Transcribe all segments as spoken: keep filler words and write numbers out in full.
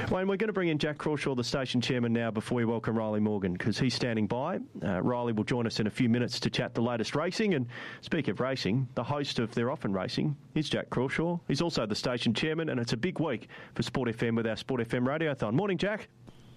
Wayne, we're going to bring in Jack Crawshaw, the station chairman, now before we welcome Riley Morgan, because he's standing by. Uh, Riley will join us in a few minutes to chat the latest racing. And speak of racing, the host of They're Often Racing is Jack Crawshaw. He's also the station chairman, and it's a big week for Sport F M with our Sport F M Radiothon. Morning, Jack.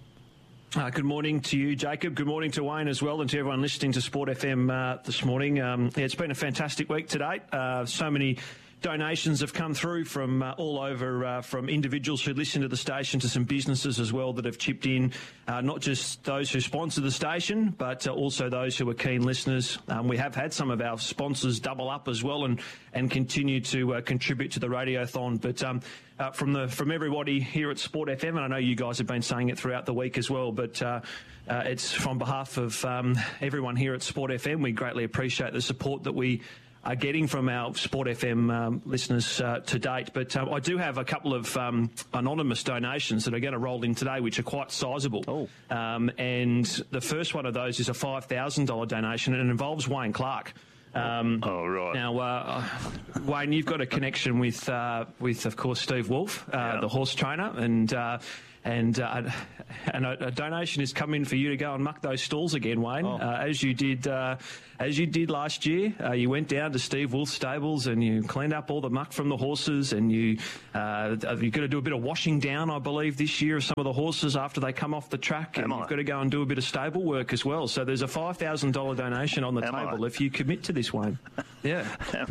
Uh, good morning to you, Jacob. Good morning to Wayne as well, and to everyone listening to Sport F M uh, this morning. Um, yeah, it's been a fantastic week to date. Uh, so many donations have come through from uh, all over, uh, from individuals who listen to the station to some businesses as well that have chipped in, uh, not just those who sponsor the station, but uh, also those who are keen listeners. Um, we have had some of our sponsors double up as well and, and continue to uh, contribute to the Radiothon. But um, uh, from the from everybody here at Sport F M, and I know you guys have been saying it throughout the week as well, but uh, uh, it's from behalf of um, everyone here at Sport F M. We greatly appreciate the support that we are getting from our Sport F M um, listeners uh, to date. But um, I do have a couple of um, anonymous donations that are going to roll in today, which are quite sizable. Oh. Um, and the first one of those is a five thousand dollars donation, and it involves Wayne Clark. Um, oh, right. Now, uh, Wayne, you've got a connection with, uh, with of course, Steve Wolf, uh, yeah. the horse trainer, and... Uh, And uh, and a, a donation is coming for you to go and muck those stalls again, Wayne, oh. uh, as you did uh, as you did last year. Uh, you went down to Steve Wolf's stables and you cleaned up all the muck from the horses, and you uh, you've got to do a bit of washing down, I believe, this year of some of the horses after they come off the track. Am and I? You've got to go and do a bit of stable work as well. So there's a five thousand dollars donation on the Am table I? if you commit to this, Wayne. Yeah.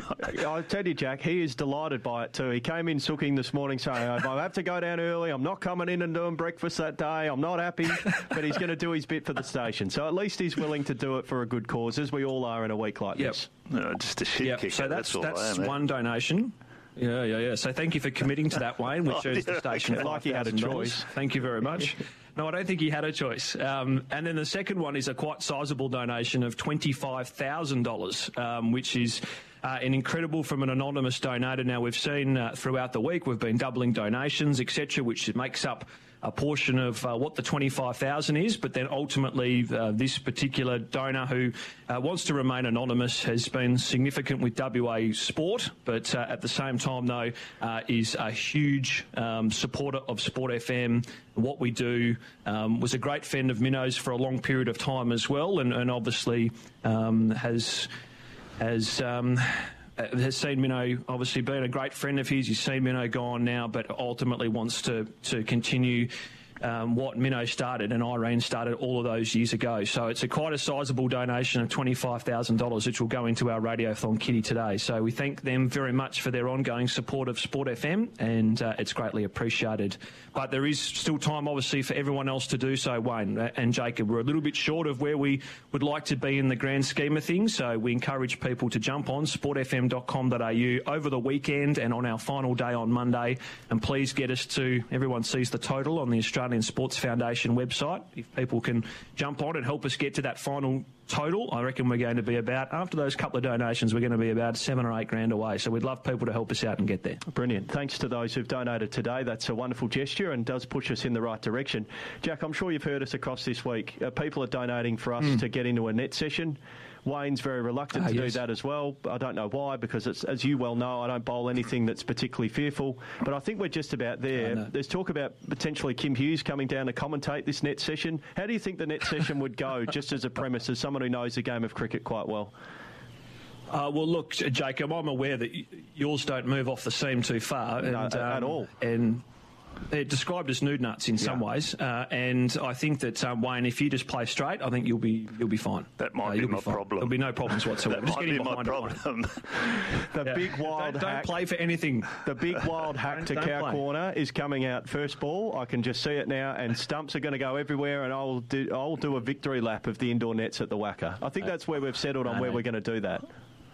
I tell you, Jack, he is delighted by it too. He came in sooking this morning saying, I have to go down early. I'm not coming in and doing breakfast that day. I'm not happy, but he's going to do his bit for the station. So at least he's willing to do it for a good cause, as we all are in a week like Yep. this. No, just a shit Yep. kicker. So that's, all that's I am, eh? one donation. Yeah, yeah, yeah. So thank you for committing to that, Wayne, which Oh, earns the yeah, station okay. Like he had a five thousand dollars. choice. Thank you very much. No, I don't think he had a choice. Um, and then the second one is a quite sizable donation of twenty-five thousand dollars, um, which is uh, an incredible from an anonymous donator. Now, we've seen uh, throughout the week, we've been doubling donations, et cetera, which makes up a portion of uh, what the twenty-five thousand is, but then ultimately uh, this particular donor who uh, wants to remain anonymous has been significant with W A Sport, but uh, at the same time, though, uh, is a huge um, supporter of Sport F M, what we do, um, was a great friend of Minnows for a long period of time as well, and, and obviously um, has... has um, has seen Minnow obviously been a great friend of his. He's seen Minnow gone now, but ultimately wants to, to continue um, what Minnow started and Irene started all of those years ago. So it's a quite a sizable donation of twenty-five thousand dollars, which will go into our Radiothon kitty today. So we thank them very much for their ongoing support of Sport F M, and uh, it's greatly appreciated. But there is still time, obviously, for everyone else to do so, Wayne and Jacob. We're a little bit short of where we would like to be in the grand scheme of things, so we encourage people to jump on sport f m dot com dot a u over the weekend and on our final day on Monday, and please get us to, everyone sees the total on the Australian Sports Foundation website. If people can jump on and help us get to that final total, I reckon we're going to be about, after those couple of donations, we're going to be about seven or eight grand away. So we'd love people to help us out and get there. Brilliant. Thanks to those who've donated today. That's a wonderful gesture and does push us in the right direction. Jack, I'm sure you've heard us across this week. Uh, people are donating for us mm. to get into a net session. Wayne's very reluctant uh, to yes. do that as well. I don't know why, because it's, as you well know, I don't bowl anything that's particularly fearful. But I think we're just about there. Oh, no. There's talk about potentially Kim Hughes coming down to commentate this net session. How do you think the net session would go, just as a premise, as someone who knows the game of cricket quite well? Uh, well, look, Jacob, I'm aware that y- yours don't move off the seam too far. And, No, at um, all. And they're described as nude nuts in some Yeah. ways, uh, and I think that um, Wayne, if you just play straight, I think you'll be you'll be fine. That might uh, be you'll my be fine. problem. There'll be no problems whatsoever. That Just might get in be my behind it, Wayne. problem. The Yeah. big wild don't, don't hack. play for anything. The big wild hack Don't- to don't cow play. corner is coming out first ball. I can just see it now, and stumps are going to go everywhere, and I'll do I'll do a victory lap of the indoor nets at the Wacker. I think that's where we've settled on No, where no. we're going to do that.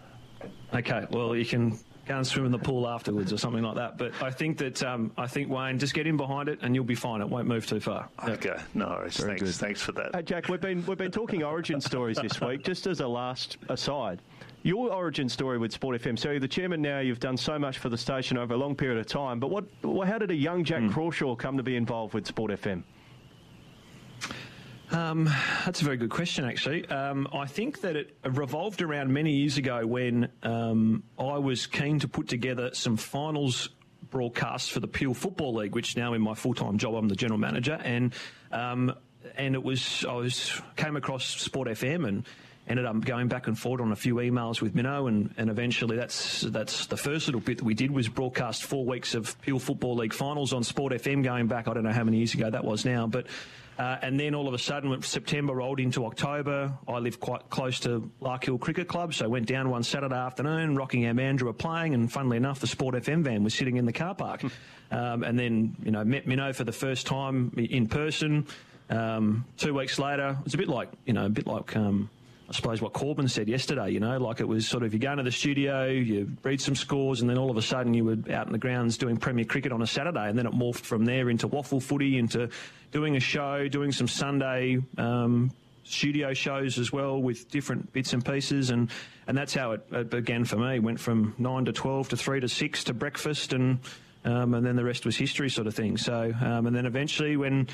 Okay, well, you can go and swim in the pool afterwards or something like that. But I think that um, I think Wayne, just get in behind it and you'll be fine. It won't move too far. Okay, no worries. Very Thanks, good. thanks for that. Hey, Jack, we've been we've been talking origin stories this week. Just as a last aside, your origin story with Sport F M. So you're the chairman now. You've done so much for the station over a long period of time. But what? Well, how did a young Jack Mm. Crawshaw come to be involved with Sport F M? Um, that's a very good question, actually. Um, I think that it revolved around many years ago when um, I was keen to put together some finals broadcast for the Peel Football League, which now in my full-time job I'm the general manager, and um, and it was I was came across Sport F M and ended up going back and forth on a few emails with Minnow, and, and eventually that's that's the first little bit that we did was broadcast four weeks of Peel Football League finals on Sport F M going back, I don't know how many years ago that was now, but uh, and then all of a sudden when September rolled into October, I live quite close to Larkhill Cricket Club, so I went down one Saturday afternoon, Rockingham Andrew were playing, and funnily enough the Sport F M van was sitting in the car park. um, and then, you know, met Minnow for the first time in person. Um, two weeks later, it was a bit like, you know, a bit like... Um, I suppose what Corbin said yesterday, you know, like it was sort of you go into the studio, you read some scores, and then all of a sudden you were out in the grounds doing Premier Cricket on a Saturday, and then it morphed from there into waffle footy, into doing a show, doing some Sunday um, studio shows as well with different bits and pieces, and, and that's how it, it began for me. It went from nine to twelve to three to six to breakfast, and um, and then the rest was history sort of thing. So, um, and then eventually when...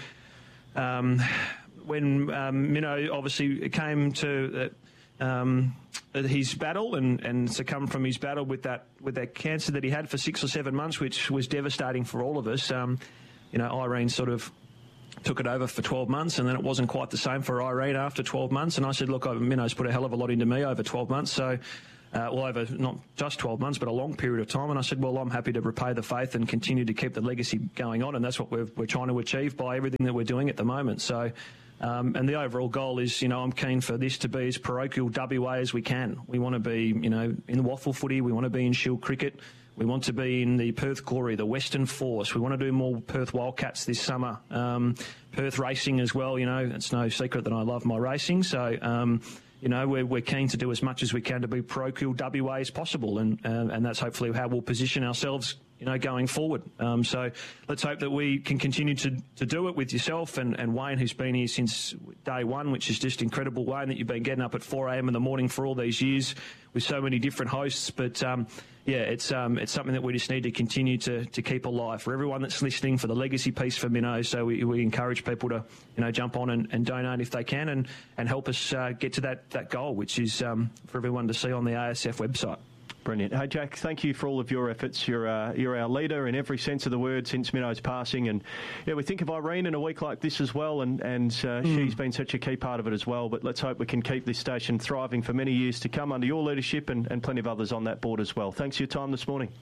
Um, When um, Minnow obviously came to uh, um, his battle and, and succumbed from his battle with that with that cancer that he had for six or seven months, which was devastating for all of us. Um, you know, Irene sort of took it over for twelve months, and then it wasn't quite the same for Irene after twelve months. And I said, look, Minnow's put a hell of a lot into me over twelve months, so. Uh, well, over not just twelve months, but a long period of time. And I said, well, I'm happy to repay the faith and continue to keep the legacy going on. And that's what we're, we're trying to achieve by everything that we're doing at the moment. So, um, and the overall goal is, you know, I'm keen for this to be as parochial W A as we can. We want to be, you know, in the waffle footy. We want to be in Shield cricket. We want to be in the Perth Glory, the Western Force. We want to do more Perth Wildcats this summer. Um, Perth racing as well, you know. It's no secret that I love my racing. So, um, you know, we're, we're keen to do as much as we can to be parochial W A as possible, and uh, and that's hopefully how we'll position ourselves, you know, going forward. Um, so let's hope that we can continue to, to do it with yourself and, and Wayne, who's been here since day one, which is just incredible, Wayne, that you've been getting up at four a.m. in the morning for all these years with so many different hosts. But, um, yeah, it's um, it's something that we just need to continue to, to keep alive for everyone that's listening, for the legacy piece for Minnow. So we, we encourage people to, you know, jump on and, and donate if they can, and, and help us uh, get to that, that goal, which is um, for everyone to see on the A S F website. Brilliant. Hey, Jack, thank you for all of your efforts. You're uh, you're our leader in every sense of the word since Minnow's passing. And, yeah, we think of Irene in a week like this as well, and, and uh, mm. she's been such a key part of it as well. But let's hope we can keep this station thriving for many years to come under your leadership and, and plenty of others on that board as well. Thanks for your time this morning.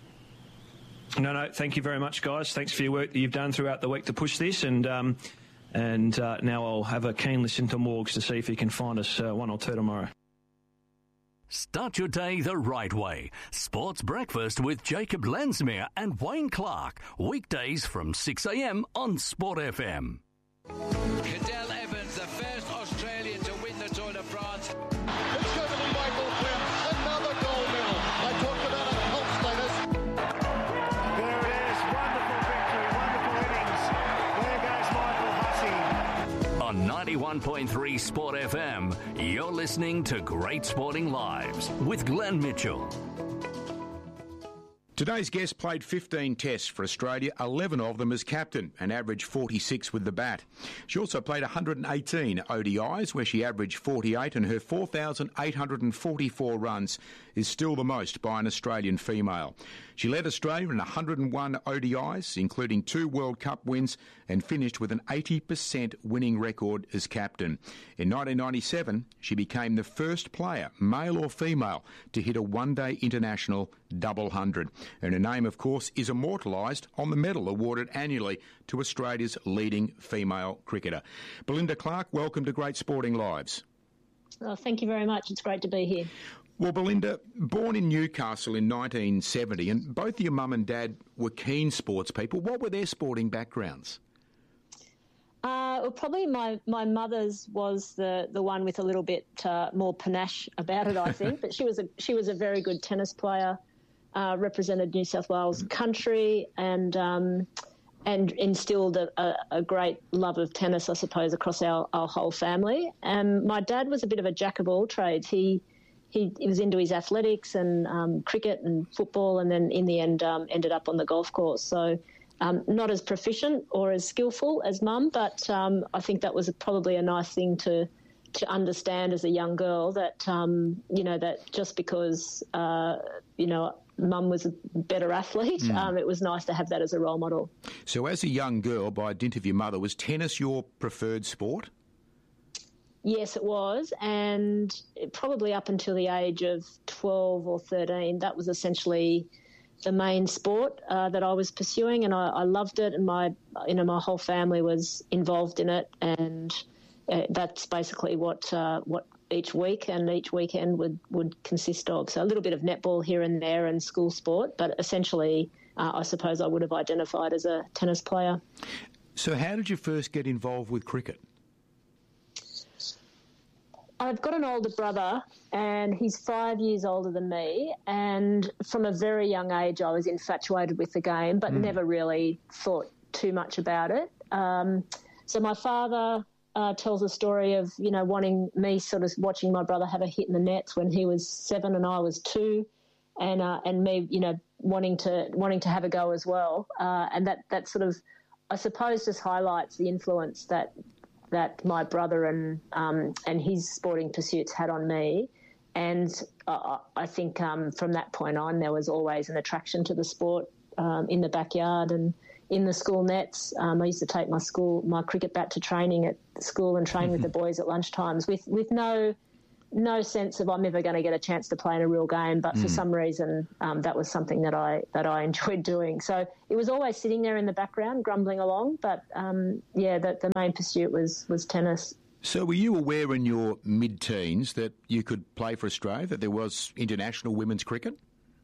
No, no, thank you very much, guys. Thanks for your work that you've done throughout the week to push this. And um, and uh, now I'll have a keen listen to Morgs to see if he can find us uh, one or two tomorrow. Start your day the right way. Sports Breakfast with Jacob Lensmere and Wayne Clark. Weekdays from six a.m. on Sport F M. Cadel Evans, the first Australian to win the Tour de France. It's going to be Michael Phelps, another gold medal. I talked about a health status. There it is. Wonderful victory, wonderful innings. There goes Michael Hussey. On ninety-one point three Sport F M, you're listening to Great Sporting Lives with Glenn Mitchell. Today's guest played fifteen tests for Australia, eleven of them as captain, and averaged forty-six with the bat. She also played one hundred eighteen O D Is, where she averaged forty-eight, and her four thousand eight hundred forty-four runs is still the most by an Australian female. She led Australia in one hundred one O D Is, including two World Cup wins, and finished with an eighty percent winning record as captain. In nineteen ninety-seven, she became the first player, male or female, to hit a one-day international double hundred. And her name, of course, is immortalised on the medal awarded annually to Australia's leading female cricketer. Belinda Clark, welcome to Great Sporting Lives. Oh, thank you very much. It's great to be here. Well, Belinda, born in Newcastle in nineteen seventy, and both your mum and dad were keen sports people. What were their sporting backgrounds? Uh, well, probably my, my mother's was the, the one with a little bit uh, more panache about it, I think. But she was a she was a very good tennis player, uh, represented New South Wales country, and um, and instilled a, a, a great love of tennis, I suppose, across our, our whole family. And my dad was a bit of a jack of all trades. He he, he was into his athletics and um, cricket and football, and then in the end um, ended up on the golf course. So. Um, not as proficient or as skillful as mum, but um, I think that was probably a nice thing to to understand as a young girl, that, um, you know, that just because, uh, you know, mum was a better athlete, mm. um, it was nice to have that as a role model. So as a young girl, by dint of your mother, was tennis your preferred sport? Yes, it was, and probably up until the age of twelve or thirteen, that was essentially the main sport uh, that I was pursuing, and I, I loved it, and my you know my whole family was involved in it, and uh, that's basically what uh, what each week and each weekend would, would consist of. So a little bit of netball here and there and school sport, but essentially uh, I suppose I would have identified as a tennis player. So how did you first get involved with cricket? I've got an older brother and he's five years older than me, and from a very young age I was infatuated with the game but mm. never really thought too much about it. Um, so my father uh, tells a story of, you know, wanting me sort of watching my brother have a hit in the nets when he was seven and I was two, and uh, and me, you know, wanting to wanting to have a go as well. Uh, and that, that sort of, I suppose, just highlights the influence that that my brother and um, and his sporting pursuits had on me. And uh, I think um, from that point on, there was always an attraction to the sport um, in the backyard and in the school nets. Um, I used to take my school, my cricket bat to training at school and train with the boys at lunchtimes with, with no no sense of I'm ever going to get a chance to play in a real game, but for mm. some reason um, that was something that I that I enjoyed doing. So it was always sitting there in the background, grumbling along. But um, yeah, the, the main pursuit was was tennis. So were you aware in your mid-teens that you could play for Australia, that there was international women's cricket?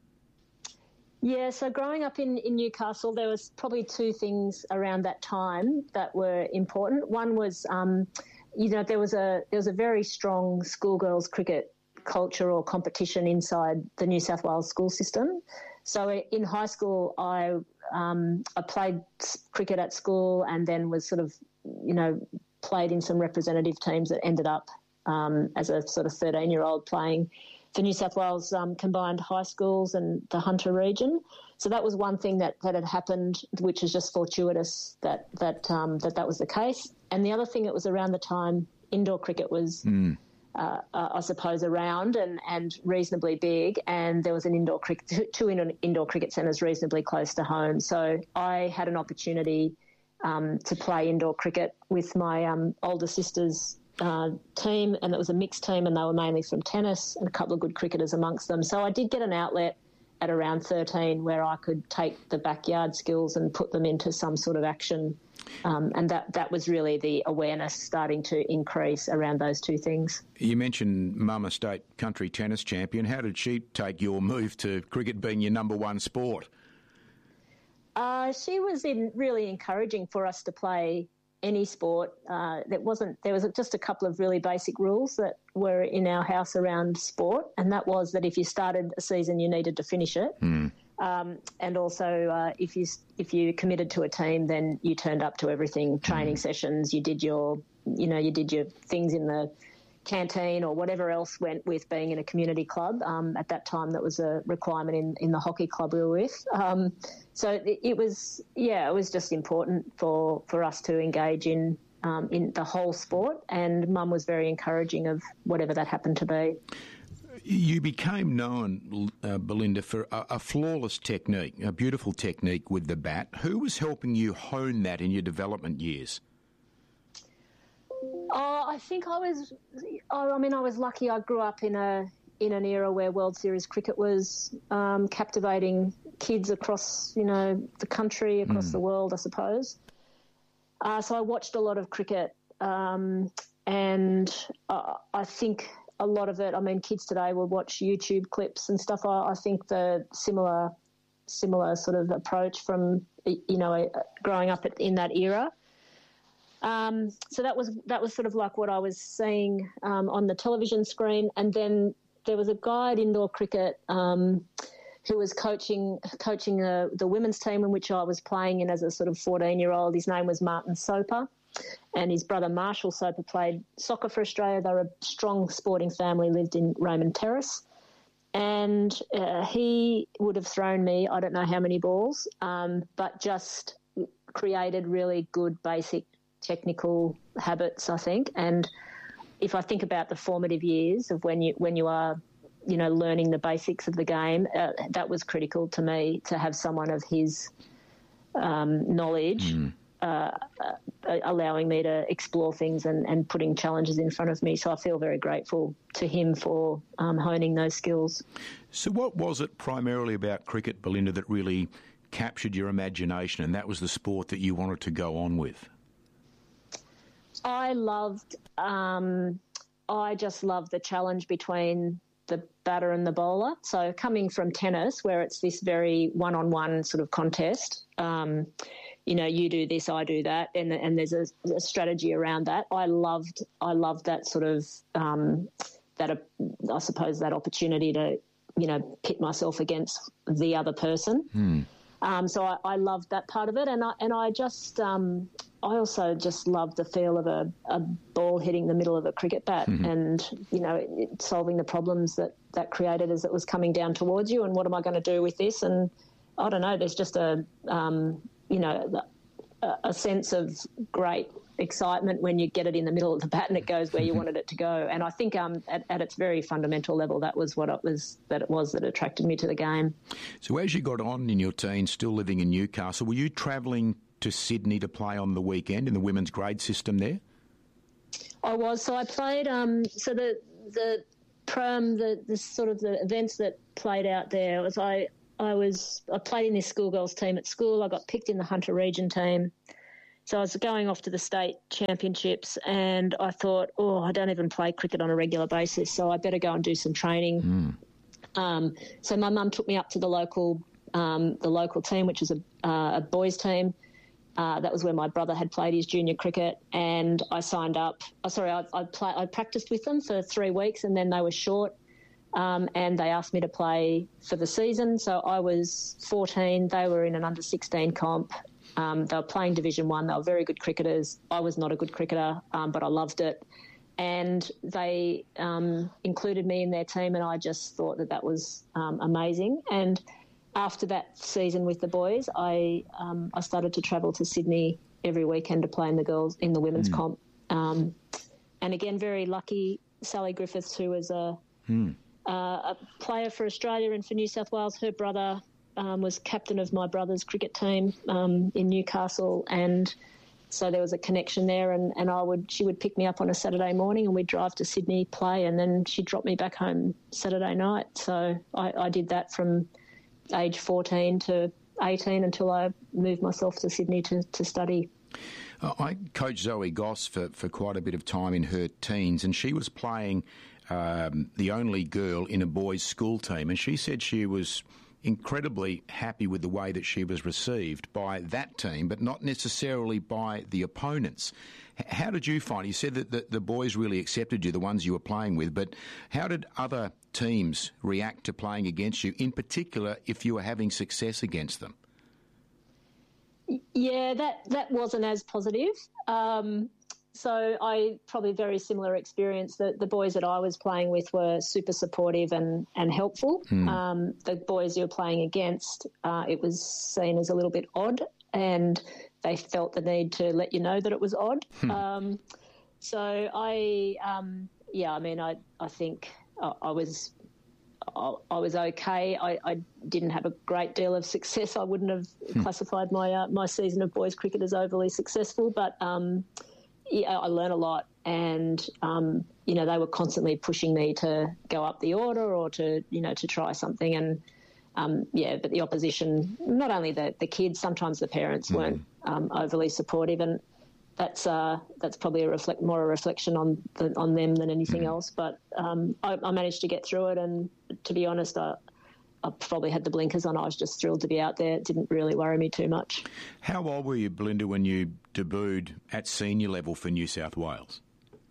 Yeah, so growing up in, in Newcastle, there was probably two things around that time that were important. One was um, you know, there was a there was a very strong schoolgirls cricket culture or competition inside the New South Wales school system. So in high school, I um, I played cricket at school and then was sort of, you know, played in some representative teams that ended up um, as a sort of thirteen-year-old playing for New South Wales um, combined high schools and the Hunter region. So that was one thing that, that had happened, which is just fortuitous that that um, that that was the case. And the other thing, it was around the time indoor cricket was, mm. uh, uh, I suppose, around and, and reasonably big, and there was an indoor cricket, two indoor, indoor cricket centres reasonably close to home. So I had an opportunity um, to play indoor cricket with my um, older sister's uh, team, and it was a mixed team, and they were mainly from tennis and a couple of good cricketers amongst them. So I did get an outlet at around thirteen where I could take the backyard skills and put them into some sort of action. Um, and that, that was really the awareness starting to increase around those two things. You mentioned Mum, a state country tennis champion. How did she take your move to cricket being your number one sport? Uh, she was in really encouraging for us to play any sport. Uh, that wasn't there was just a couple of really basic rules that were in our house around sport, and that was that if you started a season, you needed to finish it. Mm. Um, and also, uh, if you if you committed to a team, then you turned up to everything, training mm. sessions. You did your, you know, you did your things in the canteen or whatever else went with being in a community club. Um, at that time, that was a requirement in, in the hockey club we were with. Um, so it, it was, yeah, it was just important for, for us to engage in um, in the whole sport. And Mum was very encouraging of whatever that happened to be. You became known, uh, Belinda, for a, a flawless technique, a beautiful technique with the bat. Who was helping you hone that in your development years? Oh, I think I was. Oh, I mean, I was lucky. I grew up in a in an era where World Series cricket was um, captivating kids across, you know, the country, across mm. the world, I suppose. Uh, so I watched a lot of cricket, um, and uh, I think a lot of it. I mean, kids today will watch YouTube clips and stuff. I, I think the similar similar sort of approach from, you know, growing up in that era. Um, so that was that was sort of like what I was seeing um, on the television screen. And then there was a guy at indoor cricket um, who was coaching coaching uh, the women's team in which I was playing in as a sort of fourteen-year-old. His name was Martin Soper, and his brother Marshall Soper played soccer for Australia. They were a strong sporting family, lived in Raymond Terrace. And uh, he would have thrown me, I don't know how many balls, um, but just created really good basic technical habits, I think. And if I think about the formative years of when you when you are you know, learning the basics of the game. Uh, that was critical to me, to have someone of his um, knowledge mm. uh, uh, allowing me to explore things and, and putting challenges in front of me. So I feel very grateful to him for um, honing those skills. So what was it primarily about cricket, Belinda, that really captured your imagination, and that was the sport that you wanted to go on with? I loved, um, I just loved the challenge between the batter and the bowler. So coming from tennis, where it's this very one-on-one sort of contest, um, you know, you do this, I do that, and and there's a, a strategy around that. I loved, I loved that sort of, um, that uh, I suppose that opportunity to, you know, pit myself against the other person. Hmm. Um, so I, I loved that part of it, and I and I just um, I also just loved the feel of a, a ball hitting the middle of a cricket bat, mm-hmm. and you know it, it, solving the problems that, that created as it was coming down towards you. And what am I going to do with this? And I don't know. There's just a um, you know a, a sense of great excitement when you get it in the middle of the bat and it goes where you wanted it to go. And I think um, at, at its very fundamental level, that was what it was that it was that attracted me to the game. So as you got on in your teens, still living in Newcastle, were you travelling to Sydney to play on the weekend in the women's grade system there? I was. So I played. Um, so the the prom, the, the sort of the events that played out there was I. I was. I played in this schoolgirls team at school. I got picked in the Hunter Region team. So I was going off to the state championships, and I thought, oh, I don't even play cricket on a regular basis, so I better go and do some training. Mm. Um, so my mum took me up to the local um, the local team, which is a, uh, a boys team. Uh, that was where my brother had played his junior cricket, and I signed up. Oh, sorry, I, I, play, I practiced with them for three weeks, and then they were short, um, and they asked me to play for the season. So I was fourteen. They were in an under sixteen comp. Um, they were playing Division One. They were very good cricketers. I was not a good cricketer, um, but I loved it. And they um, included me in their team, and I just thought that that was um, amazing. And after that season with the boys, I um, I started to travel to Sydney every weekend to play in the girls in the women's mm. comp. Um, and again, very lucky, Sally Griffiths, who was a, mm. uh, a player for Australia and for New South Wales. Her brother Um, was captain of my brother's cricket team um, in Newcastle, and so there was a connection there. And, and I would she would pick me up on a Saturday morning, and we'd drive to Sydney, play, and then she'd drop me back home Saturday night. So I, I did that from age fourteen to eighteen until I moved myself to Sydney to, to study. Uh, I coached Zoe Goss for, for quite a bit of time in her teens, and she was playing um, the only girl in a boys' school team, and she said she was incredibly happy with the way that she was received by that team, but not necessarily by the opponents. How did you find it? You said that the, the boys really accepted you, the ones you were playing with, but how did other teams react to playing against you, in particular if you were having success against them? Yeah, that, that wasn't as positive. Um, so I probably very similar experience. The, the boys that I was playing with were super supportive and, and helpful. Hmm. Um, the boys you were playing against, uh, it was seen as a little bit odd, and they felt the need to let you know that it was odd. Hmm. Um, so I, um, yeah, I mean, I, I think I, I was... I was okay. I, I didn't have a great deal of success. I wouldn't have hmm. classified my uh, my season of boys cricket as overly successful, but um, yeah, I learned a lot, and um, you know, they were constantly pushing me to go up the order or to you know to try something, and um, yeah, but the opposition, not only the the kids, sometimes the parents mm. weren't um, overly supportive, and that's uh, that's probably a reflect more a reflection on the, on them than anything mm. else. But um, I, I managed to get through it, and to be honest, I, I probably had the blinkers on. I was just thrilled to be out there. It didn't really worry me too much. How old were you, Belinda, when you debuted at senior level for New South Wales?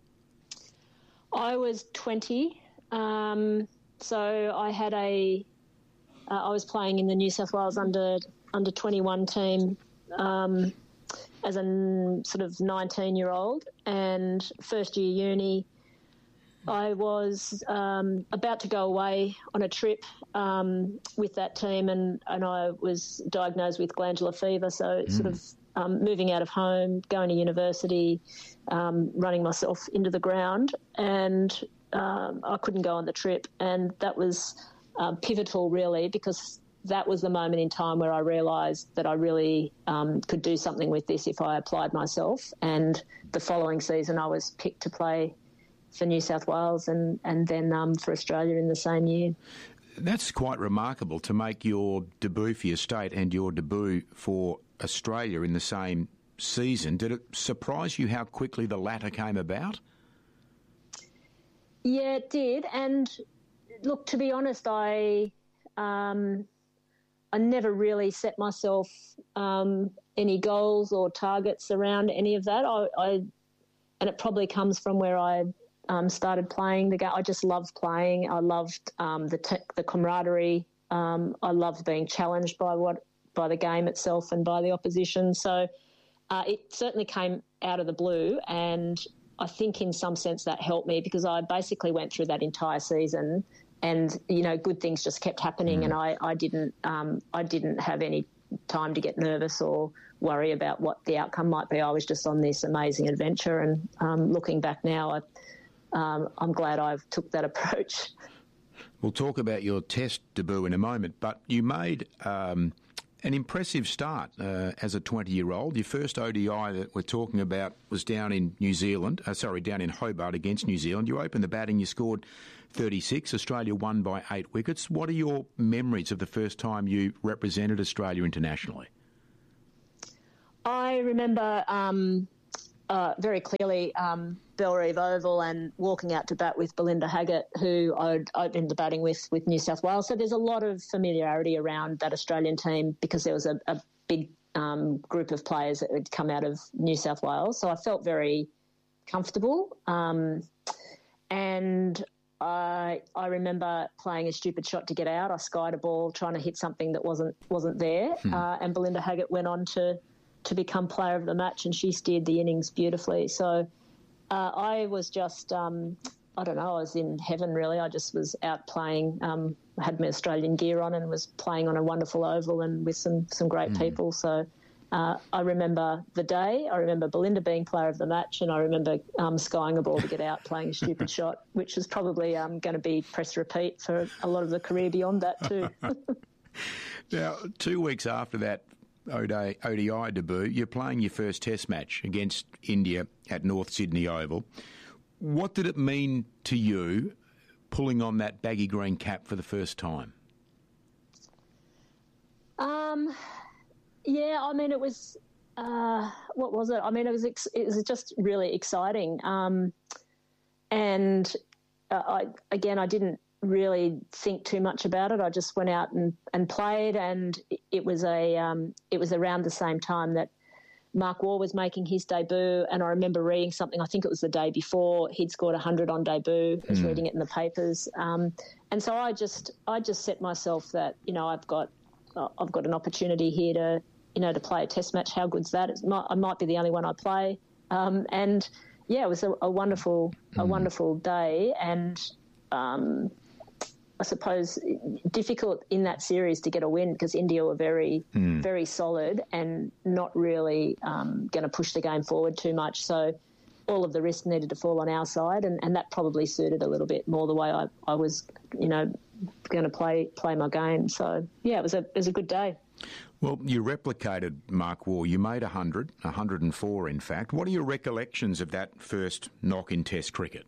I was twenty. Um, so I had a. Uh, I was playing in the New South Wales under under twenty-one team. Um, as a sort of nineteen-year-old, and first year uni, I was um, about to go away on a trip um, with that team, and, and I was diagnosed with glandular fever, so mm. sort of um, moving out of home, going to university, um, running myself into the ground, and um, I couldn't go on the trip, and that was um, pivotal, really, because that was the moment in time where I realised that I really um, could do something with this if I applied myself. And the following season, I was picked to play for New South Wales and and then um, for Australia in the same year. That's quite remarkable to make your debut for your state and your debut for Australia in the same season. Did it surprise you how quickly the latter came about? Yeah, it did. And look, to be honest, I um, I never really set myself um, any goals or targets around any of that. I, I and it probably comes from where I um, started playing the game. I just loved playing. I loved um, the te- the camaraderie. Um, I loved being challenged by what by the game itself and by the opposition. So uh, it certainly came out of the blue, and I think in some sense that helped me because I basically went through that entire season, and you know, good things just kept happening, mm. and I, I didn't um, I didn't have any time to get nervous or worry about what the outcome might be. I was just on this amazing adventure, and um, looking back now, I, um, I'm glad I took that approach. We'll talk about your Test debut in a moment, but you made um, an impressive start uh, as a twenty-year-old. Your first O D I that we're talking about was down in New Zealand, uh, sorry, down in Hobart against New Zealand. You opened the batting, you scored thirty-six. Australia won by eight wickets. What are your memories of the first time you represented Australia internationally? I remember um, uh, very clearly um, Bellerive Oval and walking out to bat with Belinda Haggett, who I'd opened the batting with with New South Wales. So there's a lot of familiarity around that Australian team because there was a, a big um, group of players that had come out of New South Wales. So I felt very comfortable. Um, and I I remember playing a stupid shot to get out. I skied a ball trying to hit something that wasn't wasn't there. Hmm. Uh, and Belinda Haggett went on to to become player of the match, and she steered the innings beautifully. So uh, I was just, um, I don't know, I was in heaven really. I just was out playing, um, had my Australian gear on and was playing on a wonderful oval and with some, some great mm. people. So uh, I remember the day, I remember Belinda being player of the match, and I remember um, skying a ball to get out, playing a stupid shot, which is probably um, going to be press repeat for a lot of the career beyond that too. Now, two weeks after that O D I debut, you're playing your first Test match against India at North Sydney Oval. What did it mean to you pulling on that baggy green cap for the first time? Um, yeah, I mean, it was, uh, what was it? I mean, it was ex- it was just really exciting. Um, and uh, I again, I didn't really think too much about it. I just went out and, and played, and it was a um, it was around the same time that Mark Waugh was making his debut, and I remember reading something, I think it was the day before, he'd scored one hundred on debut. I was mm. reading it in the papers. Um, and so I just I just set myself that, you know, I've got I've got an opportunity here to, you know, to play a Test match. How good's that? It might, I might be the only one I play. Um, and yeah, it was a, a wonderful mm. a wonderful day, and um, I suppose difficult in that series to get a win because India were very, mm. very solid and not really um, going to push the game forward too much. So all of the risk needed to fall on our side, and, and that probably suited a little bit more the way I, I was, you know, going to play play my game. So yeah, it was a it was a good day. Well, you replicated Mark Waugh. You made one hundred, one hundred and four in fact. What are your recollections of that first knock in Test cricket?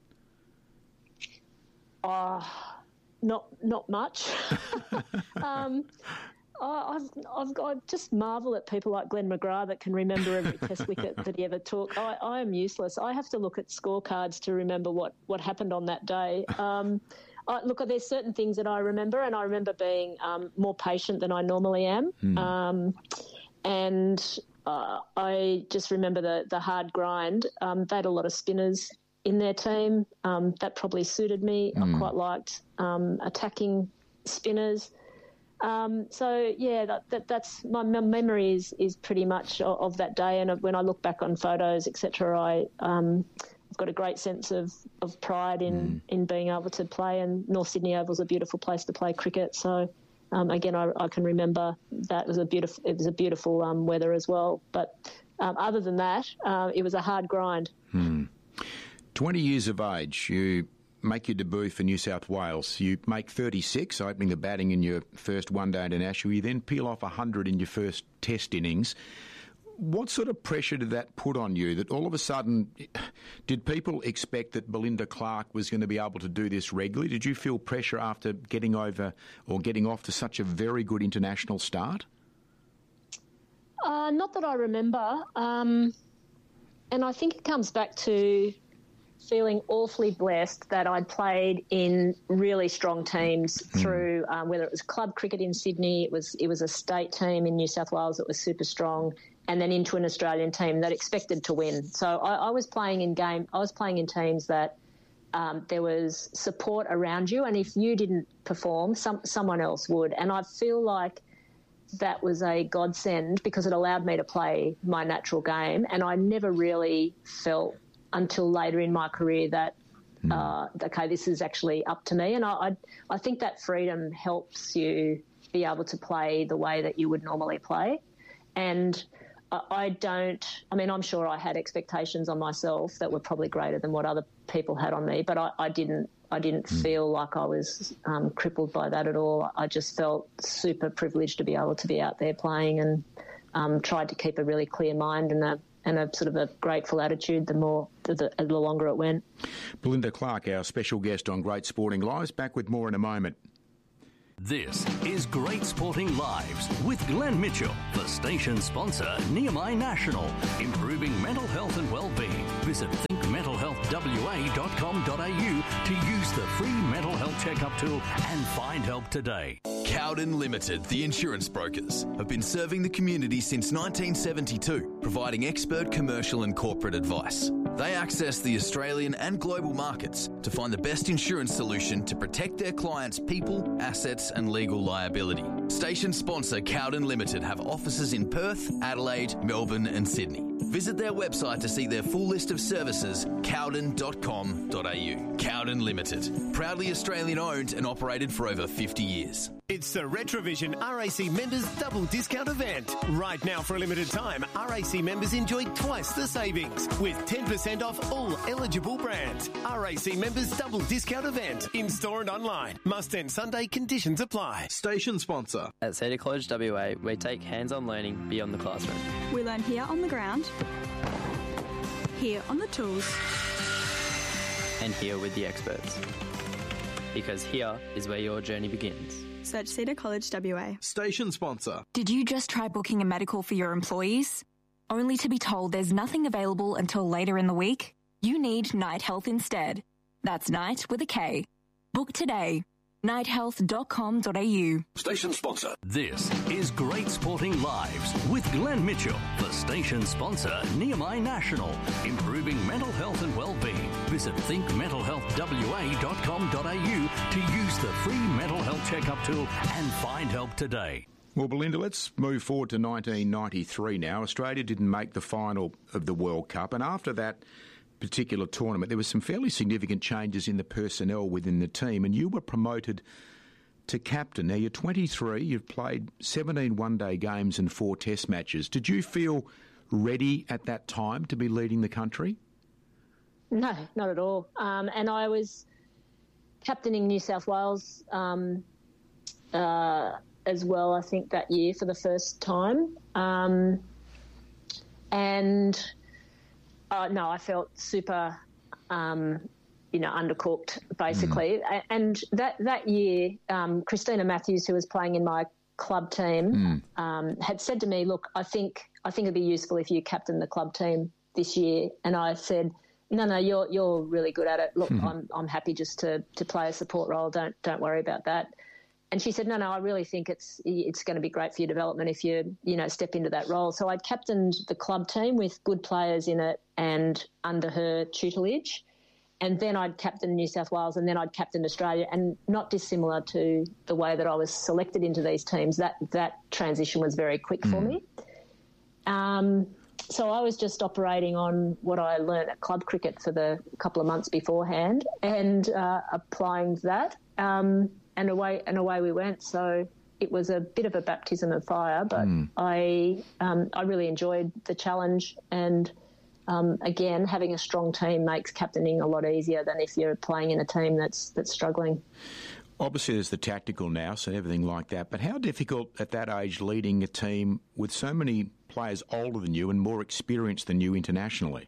Uh, not not much. um, I, I've, I've got, I just marvel at people like Glenn McGrath that can remember every Test wicket that he ever took. I, I am useless. I have to look at scorecards to remember what, what happened on that day. Um, I, look, there's certain things that I remember, and I remember being um, more patient than I normally am. Mm. Um, and uh, I just remember the, the hard grind. Um, they had a lot of spinners in their team. Um, that probably suited me. Mm. I quite liked um, attacking spinners. Um, so, yeah, that, that, that's my, my memory is, is pretty much of, of that day. And when I look back on photos, et cetera, I, um, I've got a great sense of, of pride in, mm. in being able to play. And North Sydney Oval is a beautiful place to play cricket. So, um, again, I, I can remember that it was a beautiful, it was a beautiful um, weather as well. But um, other than that, uh, it was a hard grind. Mm. twenty years of age, you make your debut for New South Wales. You make thirty-six, opening the batting in your first one-day international. You then peel off one hundred in your first Test innings. What sort of pressure did that put on you, that all of a sudden, did people expect that Belinda Clark was going to be able to do this regularly? Did you feel pressure after getting over or getting off to such a very good international start? Uh, not that I remember. Um, and I think it comes back to feeling awfully blessed that I'd played in really strong teams through, um, whether it was club cricket in Sydney, it was it was a state team in New South Wales that was super strong, and then into an Australian team that expected to win. So I, I was playing in game. I was playing in teams that um, there was support around you, and if you didn't perform, some someone else would. And I feel like that was a godsend because it allowed me to play my natural game, and I never really felt until later in my career that, mm. uh, okay, this is actually up to me. And I, I I think that freedom helps you be able to play the way that you would normally play. And I, I don't, I mean, I'm sure I had expectations on myself that were probably greater than what other people had on me, but I, I didn't I didn't mm. feel like I was um, crippled by that at all. I just felt super privileged to be able to be out there playing, and um, tried to keep a really clear mind and a and a sort of a grateful attitude the more, the, the longer it went. Belinda Clark, our special guest on Great Sporting Lives. Back with more in a moment. This is Great Sporting Lives with Glenn Mitchell, the station sponsor, Nehemiah National, improving mental health and well-being. Visit think mental health w a dot com dot a u to use the free mental health checkup tool and find help today. Cowden Limited, the insurance brokers, have been serving the community since nineteen seventy-two, providing expert commercial and corporate advice. They access the Australian and global markets to find the best insurance solution to protect their clients' people, assets and legal liability. Station sponsor Cowden Limited have offices in Perth, Adelaide, Melbourne and Sydney. Visit their website to see their full list of services, cowden dot com dot a u. Cowden Limited, proudly Australian owned and operated for over fifty years. It's the Retrovision R A C Members Double Discount Event. Right now, for a limited time, R A C members enjoy twice the savings with ten percent off all eligible brands. R A C Members Double Discount Event. In-store and online. Must end Sunday. Conditions apply. Station sponsor. At Cedar College W A, we take hands-on learning beyond the classroom. We learn here on the ground, here on the tools, and here with the experts. Because here is where your journey begins. Search Cedar College W A. Station sponsor. Did you just try booking a medical for your employees, only to be told there's nothing available until later in the week? You need Night Health instead. That's Night with a K. Book today. night health dot com dot a u. Station sponsor. This is Great Sporting Lives with Glenn Mitchell, the station sponsor, Nehemiah National, improving mental health and well-being. Visit think mental health w a dot com dot a u to use the free mental health checkup tool and find help today. Well, Belinda, let's move forward to nineteen ninety-three now. Australia didn't make the final of the World Cup, and after that particular tournament, there were some fairly significant changes in the personnel within the team, and you were promoted to captain. Now, you're twenty-three, you've played seventeen one-day games and four test matches. Did you feel ready at that time to be leading the country? No, not at all. Um, and I was captaining New South Wales um, uh, as well, I think, that year for the first time. Um, and... Uh, no, I felt super, um, you know, undercooked, basically. Mm. And that that year, um, Christina Matthews, who was playing in my club team, mm. um, had said to me, "Look, I think I think it'd be useful if you captain the club team this year." And I said, "No, no, you're you're really good at it. Look, mm. I'm I'm happy just to to play a support role. Don't don't worry about that." And she said, no, no, I really think it's it's going to be great for your development if you, you know, step into that role. So I'd captained the club team with good players in it and under her tutelage. And then I'd captained New South Wales, and then I'd captained Australia, and not dissimilar to the way that I was selected into these teams. That that transition was very quick mm. for me. Um, so I was just operating on what I learned at club cricket for the couple of months beforehand and uh, applying that. Um, And away and away we went. So it was a bit of a baptism of fire, but mm. I um, I really enjoyed the challenge, and um, again, having a strong team makes captaining a lot easier than if you're playing in a team that's that's struggling. Obviously, there's the tactical nous and everything like that, but how difficult at that age leading a team with so many players older than you and more experienced than you internationally?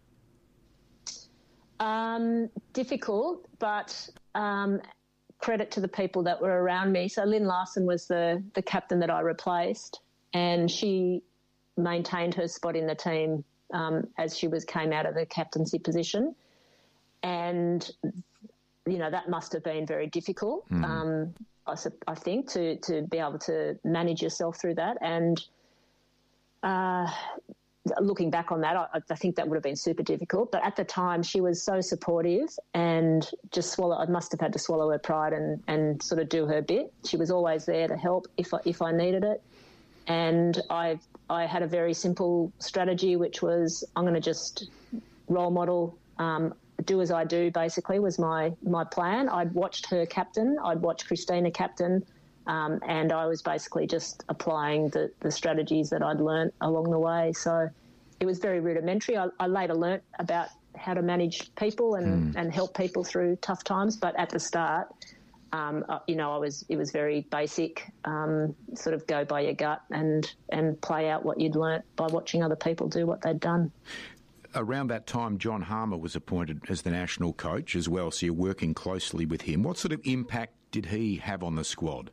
Um, difficult, but um, credit to the people that were around me. So Lynn Larson was the, the captain that I replaced, and she maintained her spot in the team um, as she was came out of the captaincy position. And you know, that must have been very difficult, mm. um, I, I think, to, to be able to manage yourself through that. And uh, looking back on that, I, I think that would have been super difficult. But at the time, she was so supportive and just swallow. I must have had to swallow her pride and, and sort of do her bit. She was always there to help if I, if I needed it. And I I had a very simple strategy, which was I'm going to just role model um do as I do, basically, was my, my plan. I'd watched her captain, I'd watched Christina captain, um, and I was basically just applying the, the strategies that I'd learnt along the way. So it was very rudimentary. I, I later learnt about how to manage people and, mm. and help people through tough times, but at the start, um, uh, you know, I was it was very basic, um, sort of go by your gut and, and play out what you'd learnt by watching other people do what they'd done. Around that time, John Harmer was appointed as the national coach as well, so you're working closely with him. What sort of impact did he have on the squad?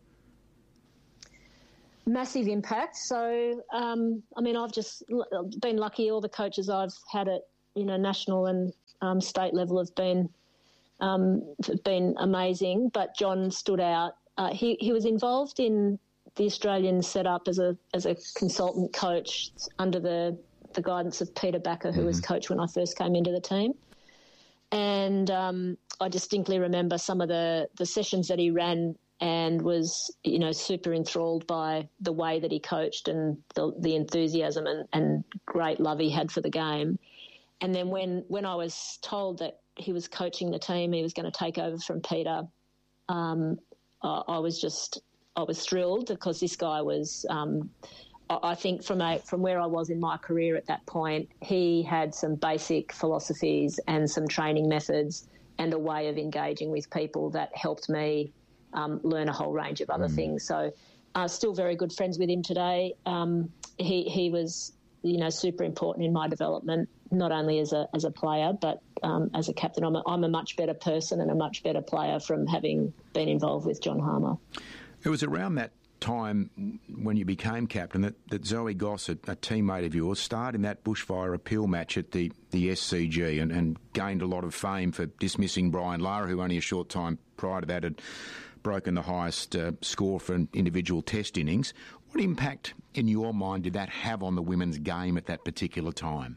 Massive impact. So, um, I mean, I've just been lucky. All the coaches I've had at, you know, national and um, state level have been um, been amazing. But John stood out. Uh, he he was involved in the Australian setup as a as a consultant coach under the. the guidance of Peter Backer, who mm-hmm. was coach when I first came into the team. And um, I distinctly remember some of the, the sessions that he ran and was, you know, super enthralled by the way that he coached and the, the enthusiasm and, and great love he had for the game. And then when, when I was told that he was coaching the team, he was going to take over from Peter, um, I, I was just, I was thrilled because this guy was... Um, I think from a, from where I was in my career at that point, he had some basic philosophies and some training methods and a way of engaging with people that helped me um, learn a whole range of other mm. things. So uh, still very good friends with him today. Um, he, he was, you know, super important in my development, not only as a as a player but um, as a captain. I'm a, I'm a much better person and a much better player from having been involved with John Harmer. It was around that time when you became captain that, that Zoe Goss, a, a teammate of yours, starred in that bushfire appeal match at the, the S C G and, and gained a lot of fame for dismissing Brian Lara, who only a short time prior to that had broken the highest uh, score for an individual test innings. What impact, in your mind, did that have on the women's game at that particular time?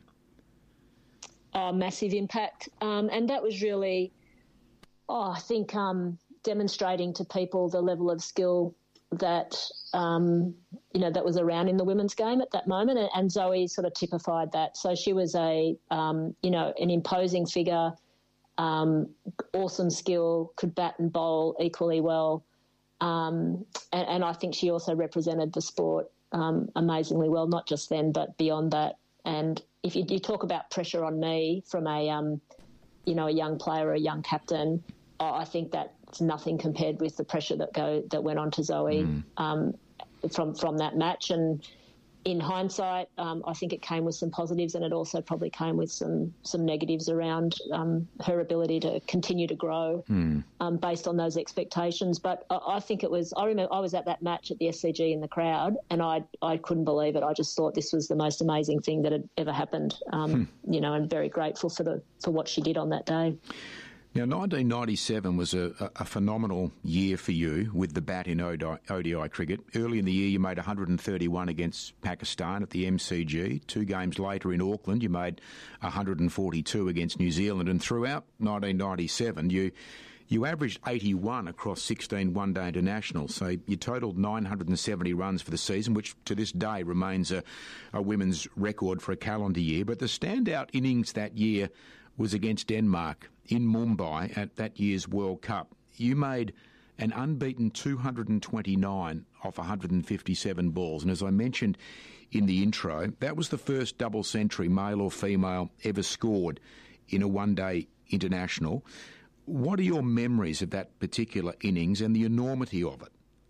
Oh, massive impact. Um, and that was really, oh, I think, um, demonstrating to people the level of skill that, um, you know, that was around in the women's game at that moment. And, and Zoe sort of typified that. So she was a, um, you know, an imposing figure, um, awesome skill, could bat and bowl equally well. Um, and, and I think she also represented the sport um, amazingly well, not just then, but beyond that. And if you, you talk about pressure on me from a, um, you know, a young player or a young captain, I think that's nothing compared with the pressure that go that went on to Zoe mm. um, from from that match. And in hindsight, um, I think it came with some positives, and it also probably came with some some negatives around um, her ability to continue to grow mm. um, based on those expectations. But I, I think it was. I remember I was at that match at the S C G in the crowd, and I I couldn't believe it. I just thought this was the most amazing thing that had ever happened. Um, hmm. You know, and very grateful for the for what she did on that day. Now, nineteen ninety-seven was a, a phenomenal year for you with the bat in O D I cricket. Early in the year, you made one hundred thirty-one against Pakistan at the M C G. Two games later in Auckland, you made one hundred forty-two against New Zealand. And throughout nineteen ninety-seven, you you averaged eighty-one across sixteen one-day internationals. So you totalled nine hundred seventy runs for the season, which to this day remains a, a women's record for a calendar year. But the standout innings that year was against Denmark in Mumbai at that year's World Cup. You made an unbeaten two hundred twenty-nine off one hundred fifty-seven balls. And as I mentioned in the intro, that was the first double century, male or female, ever scored in a one-day international. What are your memories of that particular innings and the enormity of it?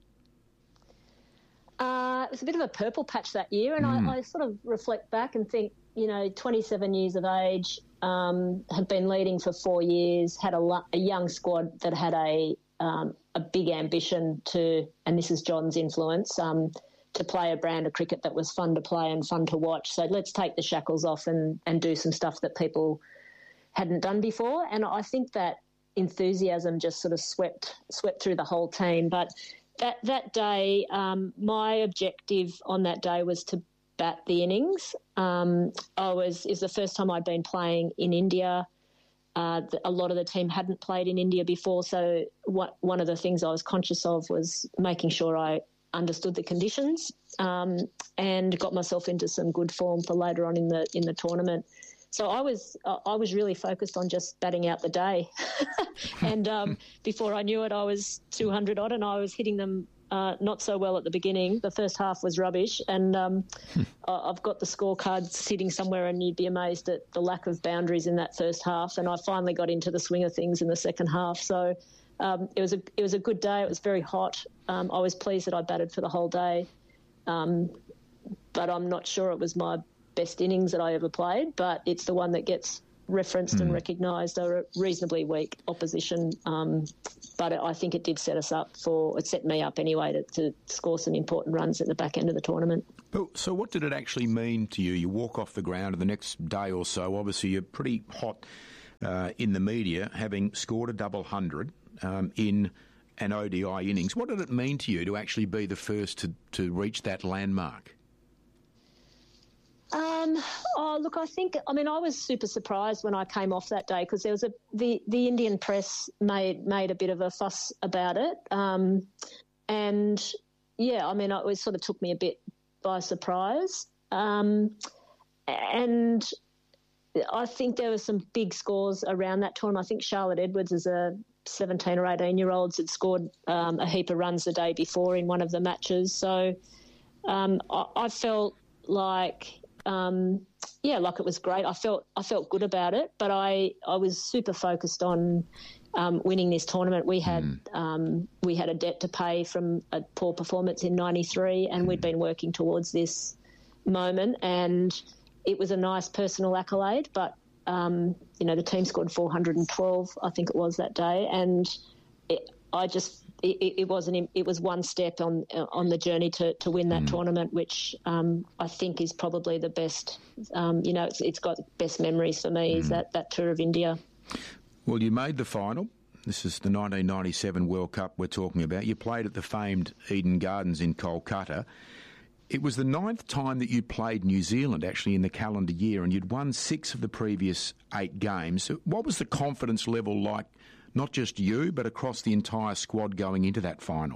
Uh, it was a bit of a purple patch that year, and mm. I, I sort of reflect back and think, you know, twenty-seven years of age, um, have been leading for four years, had a, a young squad that had a um, a big ambition to, and this is John's influence, um, to play a brand of cricket that was fun to play and fun to watch. So let's take the shackles off and, and do some stuff that people hadn't done before. And I think that enthusiasm just sort of swept swept through the whole team. But that that day, um, my objective on that day was to bat the innings. Um, I was it was the first time I'd been playing in India. Uh, a lot of the team hadn't played in India before, so what, one of the things I was conscious of was making sure I understood the conditions um, and got myself into some good form for later on in the in the tournament. So I was I was really focused on just batting out the day, and um, before I knew it, I was two hundred odd, and I was hitting them uh, not so well at the beginning. The first half was rubbish, and um, I've got the scorecard sitting somewhere, and you'd be amazed at the lack of boundaries in that first half. And I finally got into the swing of things in the second half. So um, it was a it was a good day. It was very hot. Um, I was pleased that I batted for the whole day, um, but I'm not sure it was my best innings that I ever played, but it's the one that gets referenced mm. and recognised. They were reasonably weak opposition, um, but I think it did set us up for, it set me up anyway to, to score some important runs at the back end of the tournament. But, so what did it actually mean to you? You walk off the ground the next day or so, obviously you're pretty hot uh, in the media, having scored a double hundred um, in an O D I innings. What did it mean to you to actually be the first to, to reach that landmark? Um, oh, look, I think, I mean, I was super surprised when I came off that day because there was a, the, the Indian press made, made a bit of a fuss about it. Um, and yeah, I mean, it was, sort of took me a bit by surprise. Um, and I think there were some big scores around that tournament. I think Charlotte Edwards is a seventeen or eighteen year olds had scored um, a heap of runs the day before in one of the matches. So um, I, I felt like, Um, yeah, like it was great. I felt I felt good about it, but I, I was super focused on um, winning this tournament. We had mm. um, we had a debt to pay from a poor performance in ninety-three, and mm. we'd been working towards this moment. And it was a nice personal accolade, but um, you know the team scored four hundred twelve, I think it was that day, and it, I just. It, it wasn't. It was one step on on the journey to, to win that mm. tournament, which um, I think is probably the best. Um, you know, it's, it's got best memories for me. Mm. Is that, that tour of India? Well, you made the final. This is the nineteen ninety-seven World Cup we're talking about. You played at the famed Eden Gardens in Kolkata. It was the ninth time that you played New Zealand, actually, in the calendar year, and you'd won six of the previous eight games. What was the confidence level like? Not just you, but across the entire squad going into that final?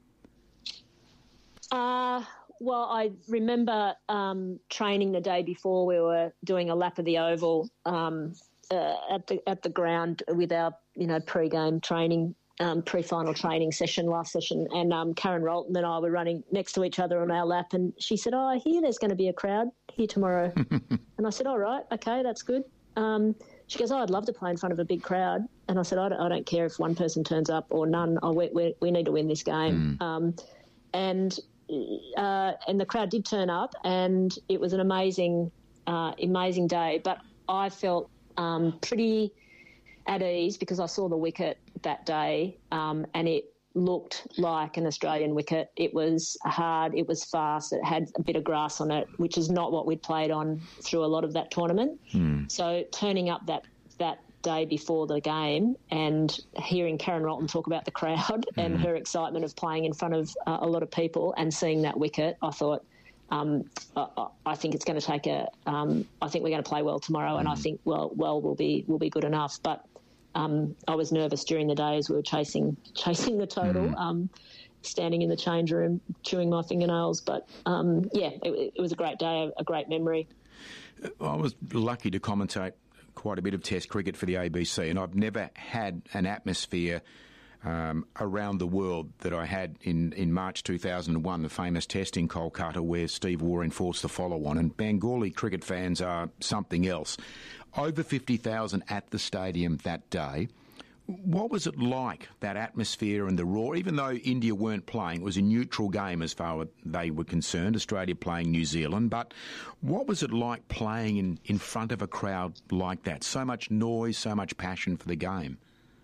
Uh, well, I remember um, training the day before. We were doing a lap of the oval um, uh, at the at the ground with our, you know, pre-game training, um, pre-final training session, last session, and um, Karen Rolton and I were running next to each other on our lap, and she said, "Oh, I hear there's going to be a crowd here tomorrow," and I said, "All right, okay, that's good." Um, She goes, "Oh, I'd love to play in front of a big crowd." And I said, I don't, I don't care if one person turns up or none. Oh, we, we, we need to win this game. Mm. Um, and uh, and the crowd did turn up, and it was an amazing, uh, amazing day. But I felt um, pretty at ease because I saw the wicket that day, um, and it looked like an Australian wicket. It was hard, it was fast, it had a bit of grass on it, which is not what we'd played on through a lot of that tournament. Mm. So turning up that that day before the game and hearing Karen Rolton talk about the crowd mm. and her excitement of playing in front of uh, a lot of people and seeing that wicket, I thought, um, I, I think it's going to take a. Um, I think we're going to play well tomorrow, mm. and I think well, well will be will be good enough. But Um, I was nervous during the day as we were chasing chasing the total, mm. um, standing in the change room, chewing my fingernails. But, um, yeah, it, it was a great day, a great memory. I was lucky to commentate quite a bit of Test cricket for the A B C, and I've never had an atmosphere um, around the world that I had in, in March two thousand one, the famous test in Kolkata where Steve Waugh enforced the follow-on, and Bengali cricket fans are something else. Over fifty thousand at the stadium that day. What was it like, that atmosphere and the roar? Even though India weren't playing, it was a neutral game as far as they were concerned, Australia playing New Zealand. But what was it like playing in, in front of a crowd like that? So much noise, so much passion for the game.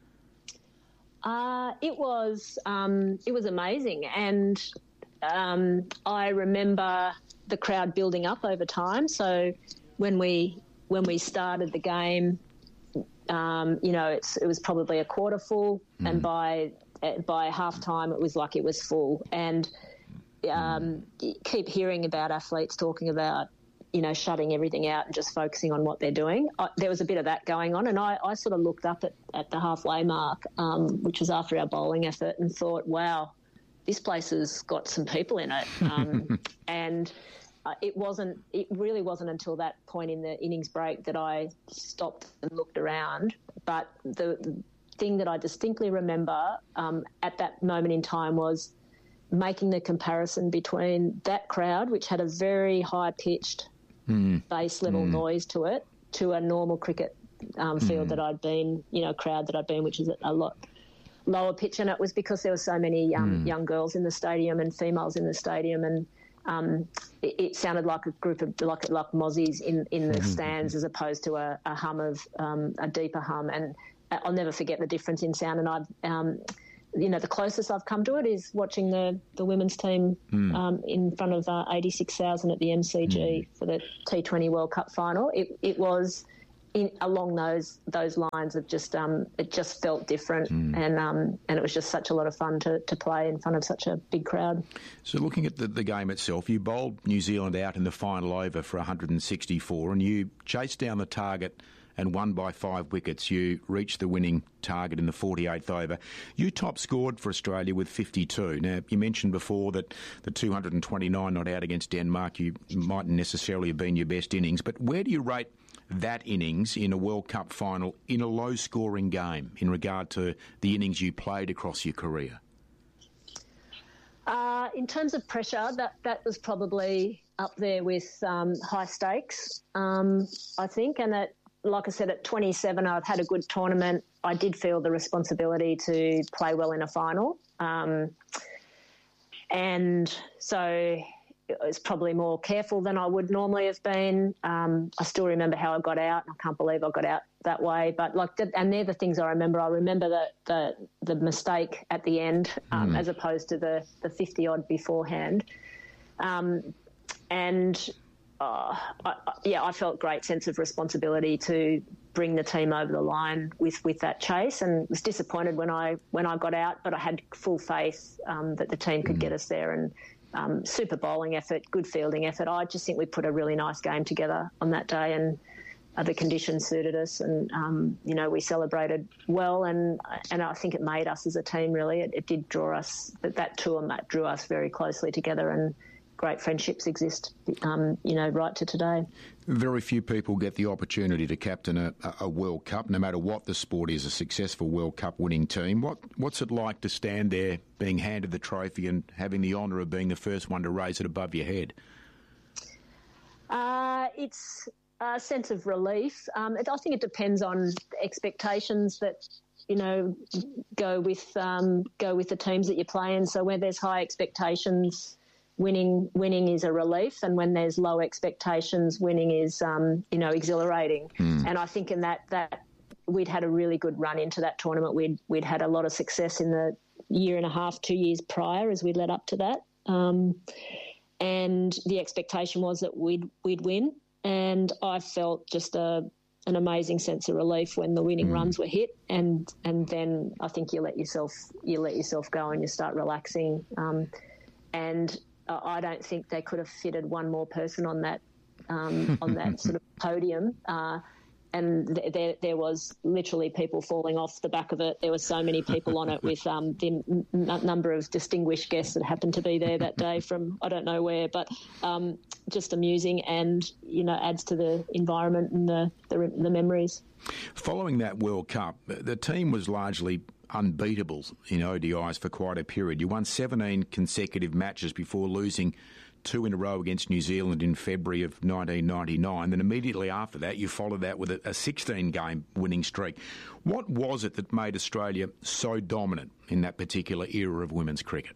Uh, it was um, it was amazing, and um, I remember the crowd building up over time. So when we when we started the game, Um, you know, it's, it was probably a quarter full, mm. and by by half time it was like it was full. And um, you keep hearing about athletes talking about, you know, shutting everything out and just focusing on what they're doing. I, there was a bit of that going on, and I, I sort of looked up at, at the halfway mark, um, which was after our bowling effort, and thought, wow, this place has got some people in it. Um, and Uh, it wasn't. It really wasn't until that point in the innings break that I stopped and looked around. But the thing that I distinctly remember um, at that moment in time was making the comparison between that crowd, which had a very high-pitched mm. bass level mm. noise to it, to a normal cricket um, field mm. that I'd been, you know, crowd that I'd been, which is a lot lower pitch. And it was because there were so many um, mm. young girls in the stadium and females in the stadium, and Um, it, it sounded like a group of like like mozzies in, in the stands as opposed to a, a hum of um, a deeper hum. And I'll never forget the difference in sound. And I've, um, you know, the closest I've come to it is watching the, the women's team mm. um, in front of uh, eighty-six thousand at the M C G mm. for the T twenty World Cup final. It it was in, along those those lines of just um, it just felt different, mm. and um, and it was just such a lot of fun to, to play in front of such a big crowd. So looking at the, the game itself, you bowled New Zealand out in the final over for one hundred sixty-four, and you chased down the target and won by five wickets. You reached the winning target in the forty-eighth over. You top scored for Australia with fifty-two. Now, you mentioned before that the two hundred twenty-nine not out against Denmark, you mightn't necessarily have been your best innings, but where do you rate that innings in a World Cup final in a low-scoring game in regard to the innings you played across your career? Uh, in terms of pressure, that, that was probably up there with um, high stakes, um, I think. And at, like I said, at twenty-seven, I've had a good tournament. I did feel the responsibility to play well in a final. Um, and so I was probably more careful than I would normally have been. Um, I still remember how I got out. I can't believe I got out that way. But like, the, and they're the things I remember. I remember the the, the mistake at the end, um, mm. as opposed to the the fifty odd beforehand. Um, and uh, I, yeah, I felt great sense of responsibility to bring the team over the line with, with that chase, and was disappointed when I when I got out. But I had full faith um, that the team could mm. get us there, and. Um, super bowling effort, good fielding effort. I just think we put a really nice game together on that day, and uh, the conditions suited us, and um, you know, we celebrated well, and and I think it made us as a team really. It, it did draw us, that that tour that drew us very closely together, and great friendships exist, um, you know, right to today. Very few people get the opportunity to captain a, a World Cup, no matter what the sport is, a successful World Cup winning team. What What's it like to stand there being handed the trophy and having the honour of being the first one to raise it above your head? Uh, it's a sense of relief. Um, it, I think it depends on expectations that, you know, go with um, go with the teams that you play in. So where there's high expectations, Winning, winning is a relief, and when there's low expectations, winning is, um, you know, exhilarating. Mm. And I think in that that we'd had a really good run into that tournament. We'd we'd had a lot of success in the year and a half, two years prior, as we led up to that. Um, and the expectation was that we'd we'd win. And I felt just a an amazing sense of relief when the winning mm. runs were hit, and and then I think you let yourself you let yourself go and you start relaxing. Um, and Uh, I don't think they could have fitted one more person on that um, on that sort of podium. Uh, and th- there, there was literally people falling off the back of it. There were so many people on it, with um, the n- n- number of distinguished guests that happened to be there that day from I don't know where, but um, just amusing, and you know, adds to the environment and the the, the memories. Following that World Cup, the team was largely unbeatable in O D Is for quite a period. You won seventeen consecutive matches before losing two in a row against New Zealand in February of nineteen ninety-nine. Then immediately after that, you followed that with a sixteen-game winning streak. What was it that made Australia so dominant in that particular era of women's cricket?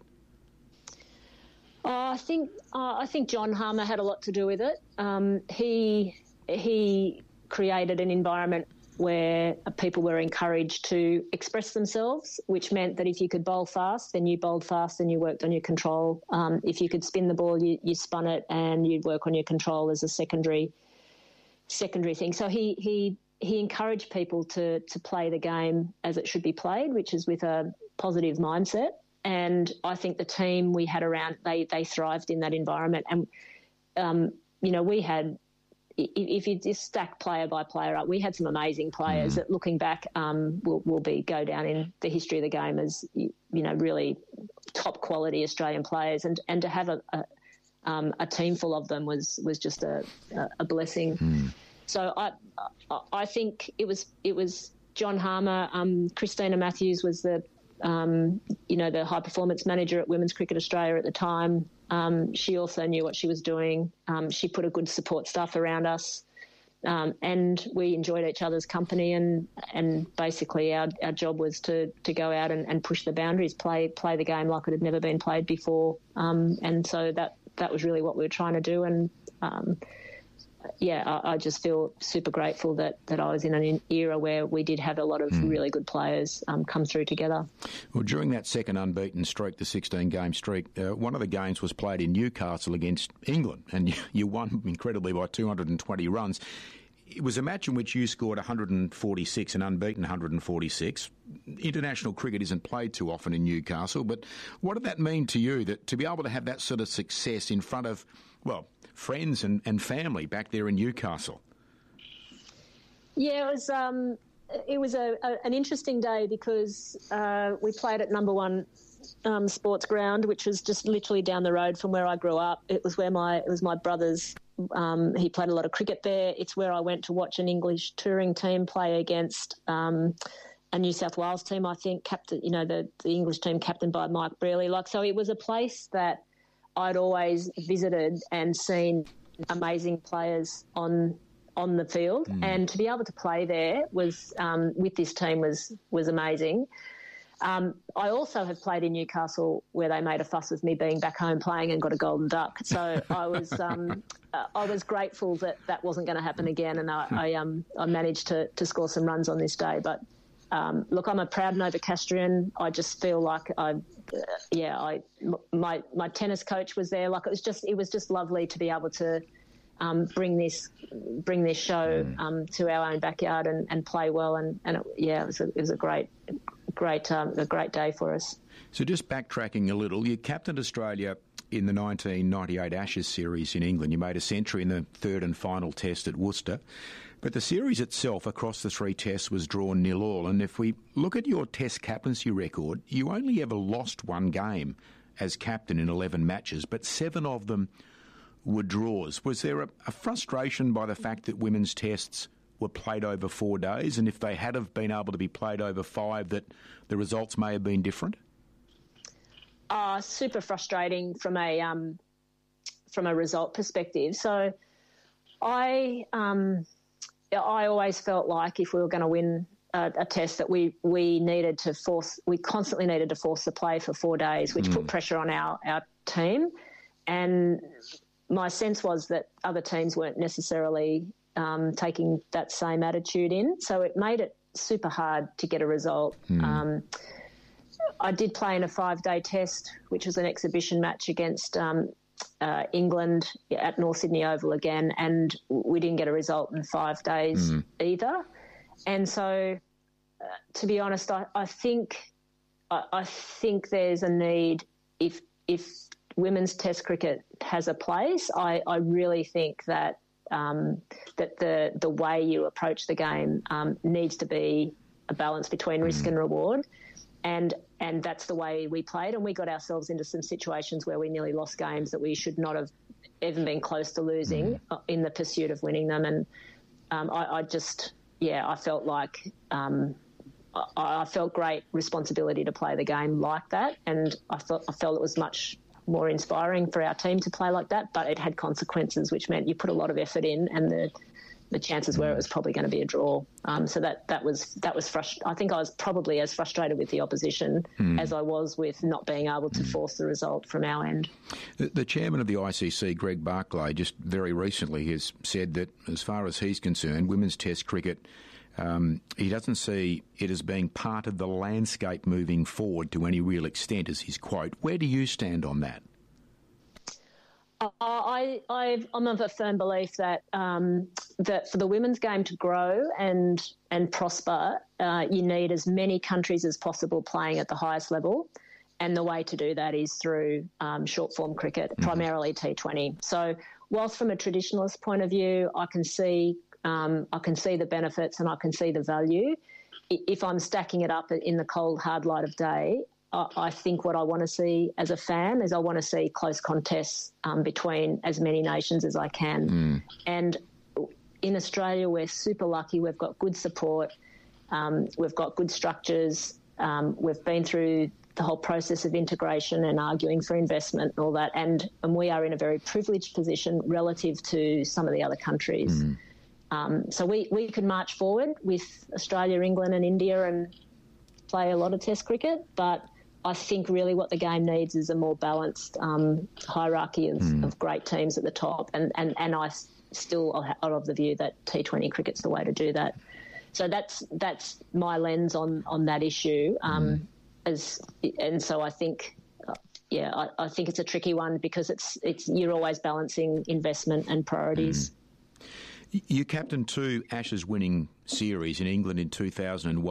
Oh, I think uh, I think John Harmer had a lot to do with it. Um, he he created an environment where people were encouraged to express themselves, which meant that if you could bowl fast, then you bowled fast and you worked on your control. Um, if you could spin the ball, you, you spun it and you'd work on your control as a secondary secondary thing. So he he he encouraged people to to play the game as it should be played, which is with a positive mindset. And I think the team we had around, they they thrived in that environment. And, um, you know, we had, if you just stack player by player up, we had some amazing players mm. that, looking back, um, will will be go down in the history of the game as, you know, really top quality Australian players. And, and to have a, a, um, a team full of them was was just a, a, a blessing. Mm. So I I think it was it was John Harmer. Um, Christina Matthews was the Um, you know, the high performance manager at Women's Cricket Australia at the time. Um, she also knew what she was doing. Um, she put a good support staff around us, um, and we enjoyed each other's company. And and basically, our, our job was to to go out and, and push the boundaries, play play the game like it had never been played before. Um, and so that that was really what we were trying to do. And um, yeah, I, I just feel super grateful that, that I was in an era where we did have a lot of mm. really good players um, come through together. Well, during that second unbeaten streak, the sixteen-game streak, uh, one of the games was played in Newcastle against England, and you, you won incredibly by two hundred twenty runs. It was a match in which you scored one hundred forty-six, an unbeaten one hundred forty-six. International cricket isn't played too often in Newcastle, but what did that mean to you, that to be able to have that sort of success in front of, well, friends and, and family back there in Newcastle? Yeah, it was um, it was a, a, an interesting day because uh, we played at number one um, sports ground, which was just literally down the road from where I grew up. It was where my it was my brother's. Um, he played a lot of cricket there. It's where I went to watch an English touring team play against um, a New South Wales team. I think captain, you know, the, the English team captained by Mike Brearley. Like, so it was a place that I'd always visited and seen amazing players on on the field, mm. and to be able to play there was um, with this team was was amazing. Um, I also have played in Newcastle where they made a fuss with me being back home playing and got a golden duck. So I was um, uh, I was grateful that that wasn't going to happen again, and I I, um, I managed to to score some runs on this day. But um, look, I'm a proud Novocastrian. I just feel like I, uh, yeah, I my my tennis coach was there. Like it was just it was just lovely to be able to um, bring this bring this show um, to our own backyard and, and play well. And, and it, yeah, it was a, it was a great. Great, um, a great day for us. So just backtracking a little, you captained Australia in the nineteen ninety-eight Ashes series in England. You made a century in the third and final test at Worcester. But the series itself across the three tests was drawn nil all. And if we look at your test captaincy record, you only ever lost one game as captain in eleven matches, but seven of them were draws. Was there a, a frustration by the fact that women's tests were played over four days, and if they had have been able to be played over five, that the results may have been different? Uh, super frustrating from a um, from a result perspective. So I um, I always felt like if we were going to win a, a test that we, we needed to force, we constantly needed to force the play for four days, which mm. put pressure on our, our team. And my sense was that other teams weren't necessarily Um, taking that same attitude in. So it made it super hard to get a result. Mm. Um, I did play in a five-day test, which was an exhibition match against um, uh, England at North Sydney Oval again, and we didn't get a result in five days mm. either. And so, uh, to be honest, I, I think I, I think there's a need, if if women's Test cricket has a place, I, I really think that Um, that the the way you approach the game um, needs to be a balance between risk and reward, and and that's the way we played, and we got ourselves into some situations where we nearly lost games that we should not have even been close to losing mm. in the pursuit of winning them. And um, I, I just, yeah, I felt like um, I, I felt great responsibility to play the game like that, and I thought I felt it was much more inspiring for our team to play like that. But it had consequences, which meant you put a lot of effort in, and the the chances were it was probably going to be a draw. Um, so that that was that was frust- I think I was probably as frustrated with the opposition mm. as I was with not being able to mm. force the result from our end. The, the chairman of the I C C, Greg Barclay, just very recently has said that as far as he's concerned, women's Test cricket, um, he doesn't see it as being part of the landscape moving forward to any real extent, as his quote. Where do you stand on that? Uh, I, I've, I'm of a firm belief that um, that for the women's game to grow and and prosper, uh, you need as many countries as possible playing at the highest level, and the way to do that is through um, short form cricket, mm-hmm. primarily T twenty. So, whilst from a traditionalist point of view, I can see um, I can see the benefits and I can see the value. If I'm stacking it up in the cold hard light of day, I think what I want to see as a fan is I want to see close contests um, between as many nations as I can. Mm. And in Australia, we're super lucky. We've got good support. Um, we've got good structures. Um, we've been through the whole process of integration and arguing for investment and all that. And, and we are in a very privileged position relative to some of the other countries. Mm. Um, so we, we can march forward with Australia, England and India and play a lot of Test cricket, but I think really what the game needs is a more balanced um, hierarchy of, mm. of great teams at the top, and, and, and I still are of the view that T twenty cricket's the way to do that. So that's that's my lens on, on that issue. Um, mm. as and so I think, uh, yeah, I, I think it's a tricky one because it's it's you're always balancing investment and priorities. Mm. You captained two Ashes winning series in England in two thousand one.